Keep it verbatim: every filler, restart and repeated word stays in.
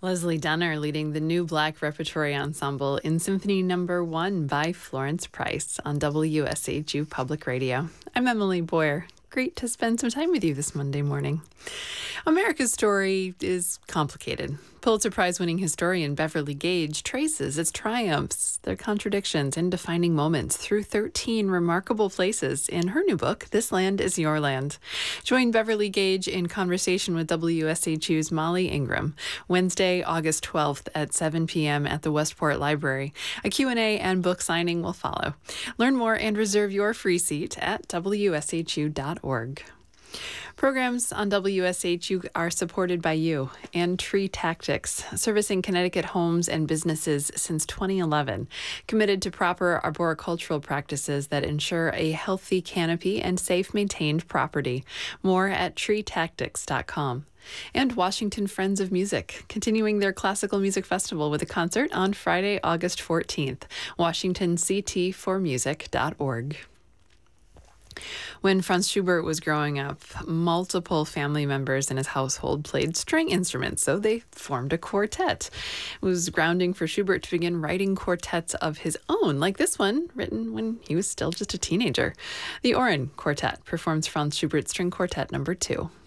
Leslie Dunner leading the New Black Repertory Ensemble in Symphony Number One by Florence Price on W S H U Public Radio. I'm Emily Boyer. Great to spend some time with you this Monday morning. America's story is complicated. Pulitzer Prize-winning historian Beverly Gage traces its triumphs, their contradictions, and defining moments through thirteen remarkable places in her new book, This Land is Your Land. Join Beverly Gage in conversation with W S H U's Molly Ingram, Wednesday, August twelfth at seven p.m. at the Westport Library. A Q and A and book signing will follow. Learn more and reserve your free seat at W S H U dot org. Programs on W S H U are supported by you and Tree Tactics, servicing Connecticut homes and businesses since twenty eleven, committed to proper arboricultural practices that ensure a healthy canopy and safe maintained property. More at tree tactics dot com. And Washington Friends of Music, continuing their classical music festival with a concert on Friday, August fourteenth. washington c t for music dot org. When Franz Schubert was growing up, multiple family members in his household played string instruments, so they formed a quartet. It was grounding for Schubert to begin writing quartets of his own, like this one, written when he was still just a teenager. The Oren Quartet performs Franz Schubert's String Quartet Number Two.